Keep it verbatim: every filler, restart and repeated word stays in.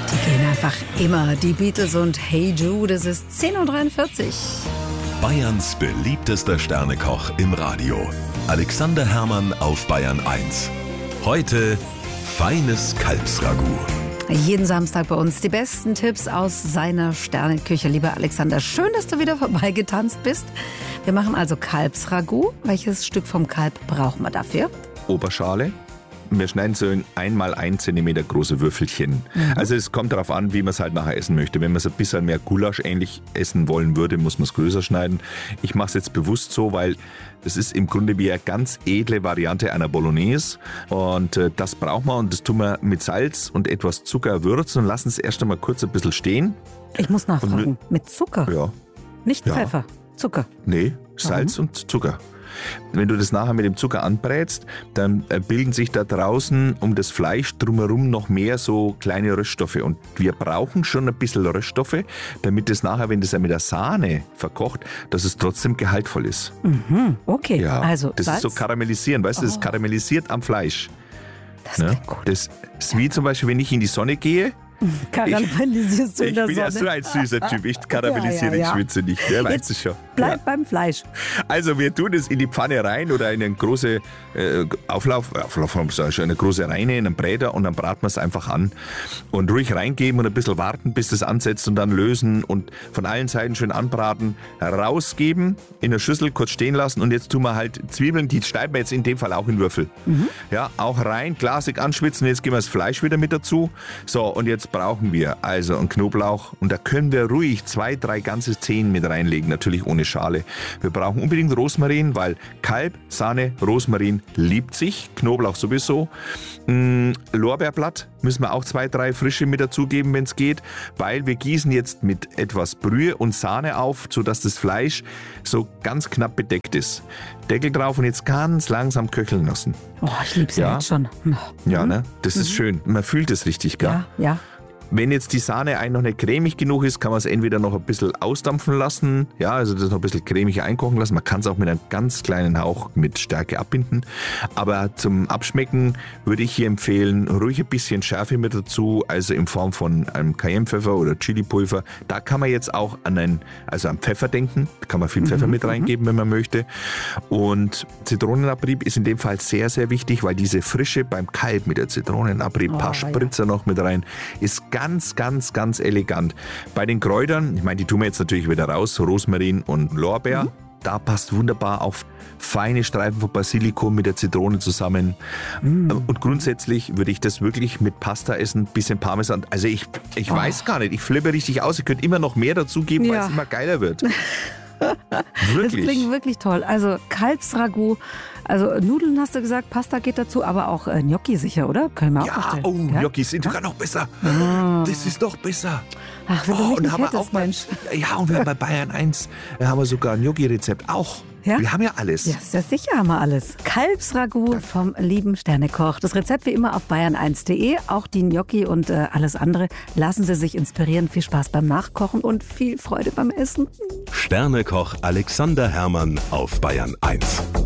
Die gehen einfach immer. Die Beatles und Hey Jude, es ist zehn Uhr dreiundvierzig. Bayerns beliebtester Sternekoch im Radio. Alexander Herrmann auf Bayern eins. Heute feines Kalbsragout. Jeden Samstag bei uns die besten Tipps aus seiner Sterneküche. Lieber Alexander, schön, dass du wieder vorbeigetanzt bist. Wir machen also Kalbsragout. Welches Stück vom Kalb brauchen wir dafür? Oberschale. Wir schneiden so in einmal ein Zentimeter große Würfelchen. Mhm. Also es kommt darauf an, wie man es halt nachher essen möchte. Wenn man es ein bisschen mehr Gulasch ähnlich essen wollen würde, muss man es größer schneiden. Ich mache es jetzt bewusst so, weil das ist im Grunde wie eine ganz edle Variante einer Bolognese. Und äh, das braucht man und das tun wir mit Salz und etwas Zucker würzen und lassen es erst einmal kurz ein bisschen stehen. Ich muss nachfragen, und, mit Zucker? Ja. Nicht ja. Pfeffer, Zucker? Nee, Salz mhm. und Zucker. Wenn du das nachher mit dem Zucker anbrätst, dann bilden sich da draußen um das Fleisch drumherum noch mehr so kleine Röststoffe. Und wir brauchen schon ein bisschen Röststoffe, damit es nachher, wenn das ja mit der Sahne verkocht, dass es trotzdem gehaltvoll ist. Mhm, okay, ja, also das Salz? ist so karamellisieren, weißt du, das Oh. karamellisiert am Fleisch. Das Ne? klingt gut. Das ist wie zum Beispiel, wenn ich in die Sonne gehe. Karamellisierst du in Ich der bin ja Sonne? so ein süßer Typ. Ich karamellisiere, Ja, ja, ja. ich schwitze nicht. Der weißt du Jetzt schon. Bleib Ja. beim Fleisch. Also wir tun es in die Pfanne rein oder in eine große äh, Auflauf, Auflauf eine große Reine, in einen Bräter und dann braten wir es einfach an. Und ruhig reingeben und ein bisschen warten, bis das ansetzt und dann lösen und von allen Seiten schön anbraten, rausgeben, in der Schüssel kurz stehen lassen und jetzt tun wir halt Zwiebeln, die schneiden wir jetzt in dem Fall auch in Würfel. Mhm. Ja, auch rein, glasig anschwitzen, jetzt geben wir das Fleisch wieder mit dazu. So, und jetzt brauchen wir also einen Knoblauch und da können wir ruhig zwei, drei ganze Zehen mit reinlegen, natürlich ohne Schale. Wir brauchen unbedingt Rosmarin, weil Kalb, Sahne, Rosmarin liebt sich, Knoblauch sowieso. Mm, Lorbeerblatt müssen wir auch zwei, drei frische mit dazugeben, wenn es geht, weil wir gießen jetzt mit etwas Brühe und Sahne auf, sodass das Fleisch so ganz knapp bedeckt ist. Deckel drauf und jetzt ganz langsam köcheln lassen. Oh, ich lieb's ja Ja. jetzt schon. Ja, ne? Das Mhm. ist schön. Man fühlt es richtig, gell? Ja, ja. Wenn jetzt die Sahne eigentlich noch nicht cremig genug ist, kann man es entweder noch ein bisschen ausdampfen lassen, ja, also das noch ein bisschen cremig einkochen lassen. Man kann es auch mit einem ganz kleinen Hauch mit Stärke abbinden. Aber zum Abschmecken würde ich hier empfehlen, ruhig ein bisschen Schärfe mit dazu, also in Form von einem Cayennepfeffer oder Chilipulver. Da kann man jetzt auch an einen, also an Pfeffer denken. Da kann man viel Pfeffer Mhm, mit reingeben, wenn man möchte. Und Zitronenabrieb ist in dem Fall sehr, sehr wichtig, weil diese Frische beim Kalb mit der Zitronenabrieb, Oh, paar ja. Spritzer noch mit rein, ist ganz, ganz, ganz elegant. Bei den Kräutern, ich meine, die tun wir jetzt natürlich wieder raus, Rosmarin und Lorbeer. Mhm. Da passt wunderbar auf feine Streifen von Basilikum mit der Zitrone zusammen. Mhm. Und grundsätzlich würde ich das wirklich mit Pasta essen, bisschen Parmesan. Also ich, ich Oh. weiß gar nicht, ich flippe richtig aus. Ich könnte immer noch mehr dazugeben, weil Ja. es immer geiler wird. Das Wirklich. klingt wirklich toll. Also Kalbsragout, also Nudeln hast du gesagt, Pasta geht dazu, aber auch äh, Gnocchi sicher, oder? Können wir auch Ja, vorstellen. oh, Ja? Gnocchi sind sogar noch besser. Ah. Das ist doch besser. Ach, wenn du Oh, mich und nicht haben wir hättest, auch bei, Mensch. ja, und wir haben bei Bayern eins äh, haben wir sogar ein Gnocchi-Rezept auch. Ja? Wir haben ja alles. Ja, sehr sicher haben wir alles. Kalbsragout vom lieben Sternekoch. Das Rezept wie immer auf bayern eins punkt de. Auch die Gnocchi und äh, alles andere. Lassen Sie sich inspirieren. Viel Spaß beim Nachkochen und viel Freude beim Essen. Sternekoch Alexander Herrmann auf Bayern eins.